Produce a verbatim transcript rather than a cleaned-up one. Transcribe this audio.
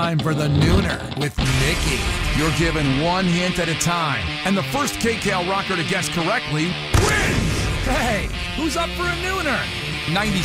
time for the Nooner with Mickey. You're given one hint at a time, and the first K K L rocker to guess correctly wins. Hey, who's up for a Nooner? ninety